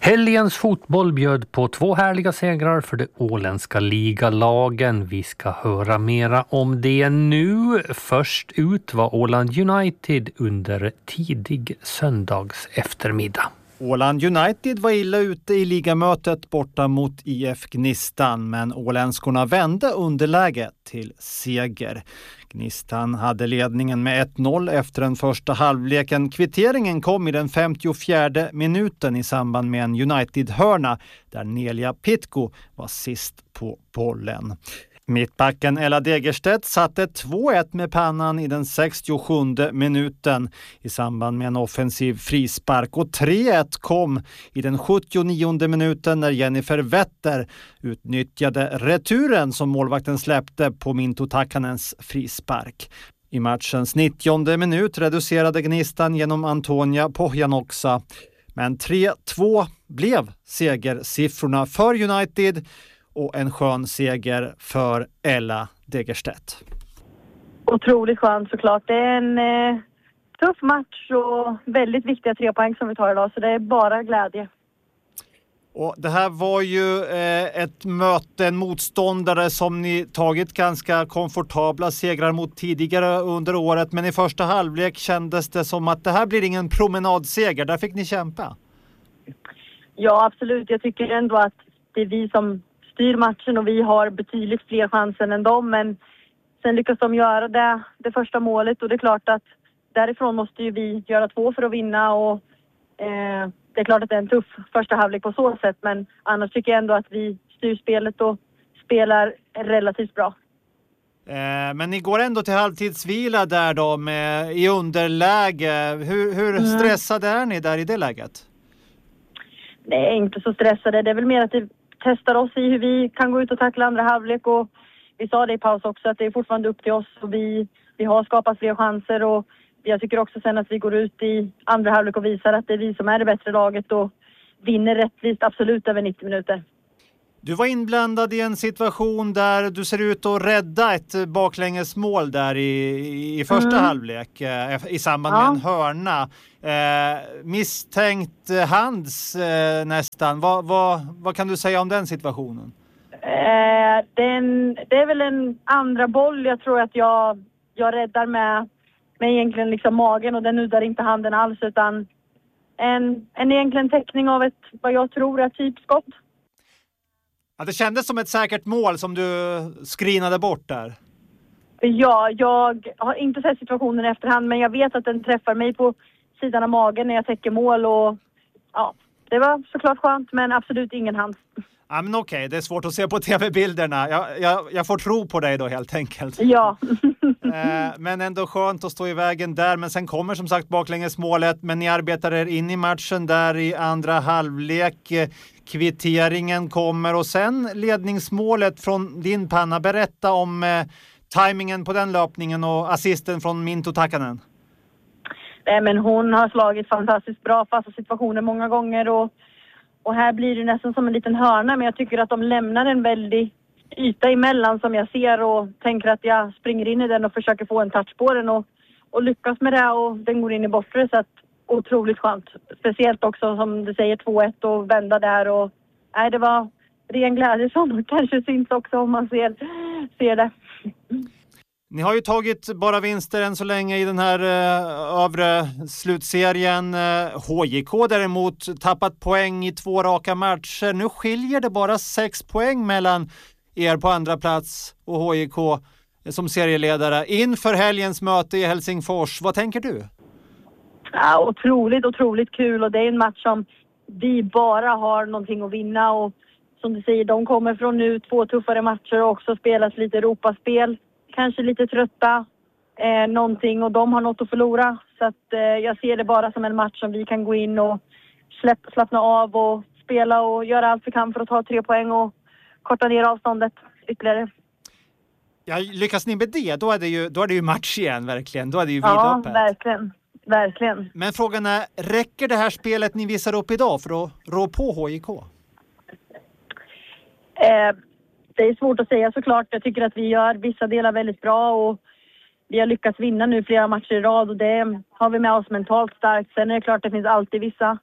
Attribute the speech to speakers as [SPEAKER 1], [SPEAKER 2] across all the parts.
[SPEAKER 1] Helgens fotboll bjöd på 2 härliga segrar för de åländska ligalagen. Vi ska höra mera om det nu. Först ut var Åland United under tidig söndags eftermiddag.
[SPEAKER 2] Åland United var illa ute i ligamötet borta mot IF Gnistan, men åländskorna vände underläge till seger. Gnistan hade ledningen med 1-0 efter den första halvleken. Kvitteringen kom i den 54:e minuten i samband med en United-hörna där Nelia Pitko var sist på bollen. Mittbacken Ella Degerstedt satte 2-1 med pannan i den 67:e minuten i samband med en offensiv frispark, och 3-1 kom i den 79:e minuten när Jennifer Wetter utnyttjade returen som målvakten släppte på Minto Takanens frispark. I matchens 90:e minut reducerade Gnistan genom Antonia Pohjanoksa, men 3-2 blev segersiffrorna för United och en skön seger för Ella Degerstedt.
[SPEAKER 3] Otroligt skönt såklart. Det är en tuff match och väldigt viktiga 3 poäng som vi tar idag, så det är bara glädje.
[SPEAKER 2] Och det här var ju ett möte, en motståndare som ni tagit ganska komfortabla segrar mot tidigare under året, men i första halvlek kändes det som att det här blir ingen promenadseger. Där fick ni kämpa. Ja, absolut. Jag tycker ändå att det är vi som styr matchen och vi har betydligt fler chanser än dem, men sen lyckas de göra det första målet, och det är klart att därifrån måste ju vi göra 2 för att vinna, och det är klart att det är en tuff första halvlek på så sätt, men annars tycker jag ändå att vi styr spelet och spelar relativt bra. Men ni går ändå till halvtidsvila där då i underläge. Hur stressade är ni där i det läget?
[SPEAKER 3] Nej, inte så stressade. Det är väl mer att det testar oss i hur vi kan gå ut och tackla andra halvlek, och vi sa det i paus också att det är fortfarande upp till oss, och vi har skapat fler chanser, och jag tycker också sen att vi går ut i andra halvlek och visar att det är vi som är det bättre laget och vinner rättvist absolut över 90 minuter.
[SPEAKER 2] Du var inblandad i en situation där du ser ut att rädda ett baklängesmål där i första halvlek i samband med en hörna. Misstänkt hands nästan. Vad kan du säga om den situationen?
[SPEAKER 3] Det är väl en andra boll. Jag tror att jag räddar med egentligen liksom magen, och den nuddar inte handen alls, utan en egentligen täckning av ett, vad jag tror är typskott.
[SPEAKER 2] Ja, det kändes som ett säkert mål som du skrinade bort där.
[SPEAKER 3] Ja, jag har inte sett situationen i efterhand, men jag vet att den träffar mig på sidan av magen när jag täcker mål, och ja, det var såklart skönt, men absolut ingen hand.
[SPEAKER 2] Ja, men okej, det är svårt att se på tv-bilderna. Jag får tro på dig då helt enkelt.
[SPEAKER 3] Ja.
[SPEAKER 2] Men ändå skönt att stå i vägen där. Men sen kommer som sagt baklängesmålet. Men ni arbetar er in i matchen där i andra halvlek. Kvitteringen kommer och sen ledningsmålet från din panna. Berätta om tajmingen på den löpningen och assisten från Minto Takanen.
[SPEAKER 3] Men hon har slagit fantastiskt bra fasta situationer många gånger, och här blir det nästan som en liten hörna, men jag tycker att de lämnar en väldig yta emellan som jag ser, och tänker att jag springer in i den och försöker få en touch på den och lyckas med det, och den går in i bortre, så att otroligt skönt. Speciellt också som du säger 2-1 och vända där, och det var ren glädje som kanske syns också om man ser det.
[SPEAKER 2] Ni har ju tagit bara vinster än så länge i den här övre slutserien. HJK däremot tappat poäng i 2 raka matcher. Nu skiljer det bara 6 poäng mellan er på andra plats och HJK som serieledare inför helgens möte i Helsingfors. Vad tänker du?
[SPEAKER 3] Ja, otroligt kul, och det är en match som vi bara har någonting att vinna, och som du säger, de kommer från nu 2 tuffare matcher och också spelat lite Europaspel. Kanske lite trötta någonting, och de har något att förlora. Så att jag ser det bara som en match som vi kan gå in och slappna av och spela och göra allt vi kan för att ta 3 poäng och korta ner avståndet ytterligare.
[SPEAKER 2] Ja, lyckas ni med det, då är det ju match igen verkligen. Då är det ju vidöppet.
[SPEAKER 3] Ja, verkligen.
[SPEAKER 2] Men frågan är, räcker det här spelet ni visar upp idag för att rå på HJK?
[SPEAKER 3] Det är svårt att säga såklart. Jag tycker att vi gör vissa delar väldigt bra, och vi har lyckats vinna nu flera matcher i rad, och det har vi med oss mentalt starkt. Sen är det klart att det finns alltid vissa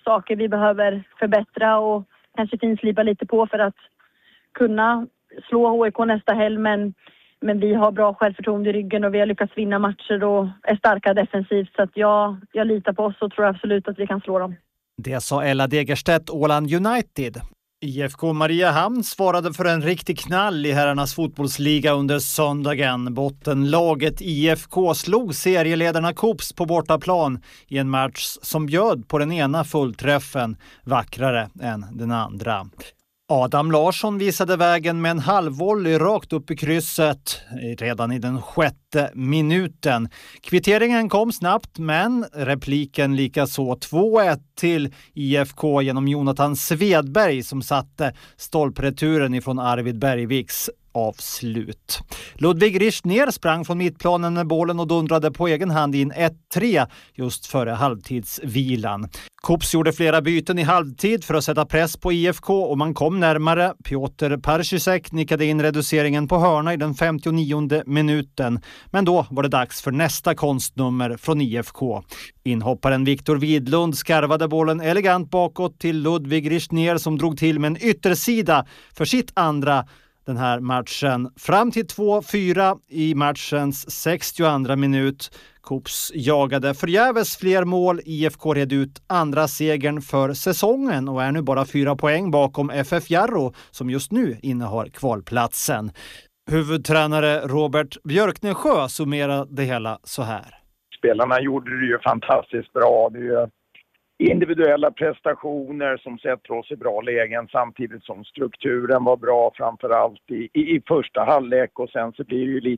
[SPEAKER 3] saker vi behöver förbättra och kanske finslipa lite på för att kunna slå HIK nästa helg. Men vi har bra självförtroende i ryggen och vi har lyckats vinna matcher och är starka defensivt. Så att jag litar på oss och tror absolut att vi kan slå dem.
[SPEAKER 2] Det sa Ella Degerstedt, Åland United. IFK Mariehamn svarade för en riktig knall i herrarnas fotbollsliga under söndagen. Bottenlaget IFK slog serieledarna Kops på bortaplan i en match som bjöd på den ena fullträffen vackrare än den andra. Adam Larsson visade vägen med en halvvolley rakt upp i krysset redan i den 6:e minuten. Kvitteringen kom snabbt, men repliken likaså 2-1 till IFK genom Jonathan Svedberg som satte stolpreturen ifrån Arvid Bergviks avslut. Ludvig Richtner sprang från mittplanen med bollen och dundrade på egen hand in 1-3 just före halvtidsvilan. Kops gjorde flera byten i halvtid för att sätta press på IFK och man kom närmare. Piotr Parchysek nickade in reduceringen på hörna i den 59:e minuten. Men då var det dags för nästa konstnummer från IFK. Inhopparen Viktor Widlund skarvade bollen elegant bakåt till Ludvig Richtner som drog till med en yttersida för sitt andra den här matchen. Fram till 2-4 i matchens 62:a minut. Kops jagade förgäves fler mål. IFK red ut andra segern för säsongen och är nu bara 4 poäng bakom FF Jarro som just nu innehar kvalplatsen. Huvudtränare Robert Björknesjö summerade det hela så här.
[SPEAKER 4] Spelarna gjorde det ju fantastiskt bra. Det är ju individuella prestationer som sätter oss i bra lägen samtidigt som strukturen var bra framförallt i första halvlek och sen så blir det ju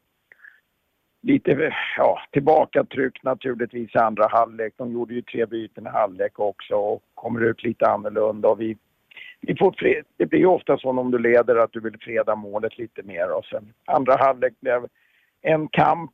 [SPEAKER 4] lite tillbakatryck naturligtvis i andra halvlek. De gjorde ju 3 byten i halvlek också och kommer ut lite annorlunda och vi får det blir ju ofta så om du leder att du vill freda målet lite mer och sen andra halvlek blev en kamp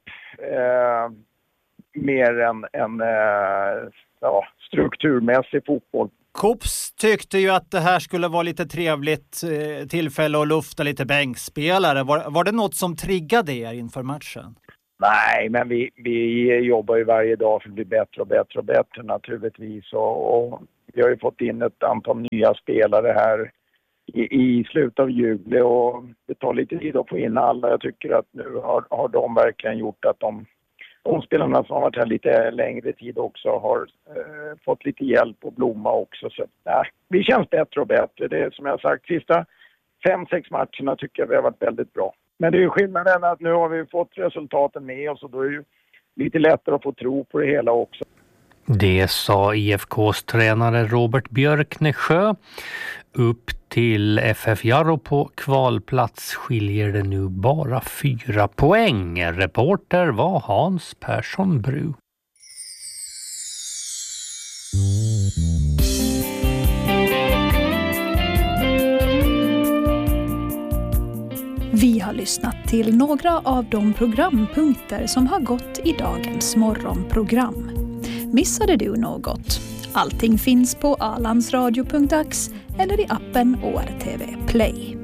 [SPEAKER 4] mer än strukturmässig fotboll.
[SPEAKER 2] Kops tyckte ju att det här skulle vara lite trevligt tillfälle att lufta lite bänkspelare. Var det något som triggade er inför matchen?
[SPEAKER 4] Nej, men vi jobbar ju varje dag för att bli bättre och bättre och bättre naturligtvis. Och vi har ju fått in ett antal nya spelare här i slutet av juli och det tar lite tid att få in alla. Jag tycker att nu har de verkligen gjort att de spelarna som har varit här lite längre tid också har fått lite hjälp och blomma också. Så vi känns bättre och bättre. Det är som jag sagt, sista 5-6 matcherna tycker jag vi har varit väldigt bra. Men det är ju skillnaden att nu har vi fått resultaten med oss och då är det ju lite lättare att få tro på det hela också.
[SPEAKER 1] Det sa IFKs tränare Robert Björknesjö. Upp till FF Jarro på kvalplats skiljer det nu bara 4 poäng. Reporter var Hans Persson Bru.
[SPEAKER 5] Vi har lyssnat till några av de programpunkter som har gått i dagens morgonprogram. Missade du något? Allting finns på alandsradio.ax eller i appen ORTV Play.